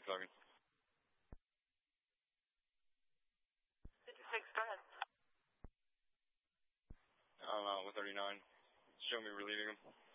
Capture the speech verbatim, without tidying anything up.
fifty-six, Logan. fifty-six, go ahead. I'm out with thirty-nine. Show me relieving him.